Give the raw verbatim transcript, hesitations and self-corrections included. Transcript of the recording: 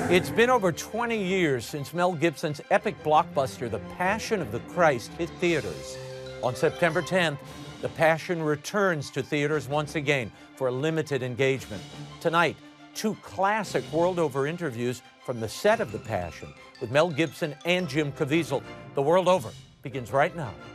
It's been over twenty years since Mel Gibson's epic blockbuster, The Passion of the Christ, hit theaters. On September tenth, The Passion returns to theaters once again for a limited engagement. Tonight, two classic world-over interviews from the set of The Passion with Mel Gibson and Jim Caviezel. The World Over begins right now.